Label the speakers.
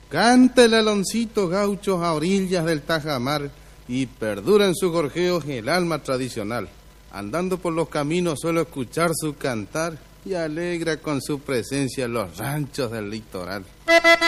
Speaker 1: Canta el aloncito gauchos a orillas del Tajamar y perdura en sus gorjeos el alma tradicional. Andando por los caminos suelo escuchar su cantar y alegra con su presencia los ranchos del litoral.